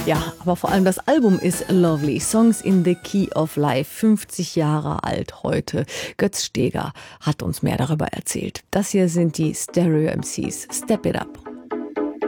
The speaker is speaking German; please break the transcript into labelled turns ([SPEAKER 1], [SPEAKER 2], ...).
[SPEAKER 1] Ja, aber vor allem das Album ist lovely. Songs in the Key of Life, 50 Jahre alt heute. Götz Steger hat uns mehr darüber erzählt. Das hier sind die Stereo MCs. Step It Up.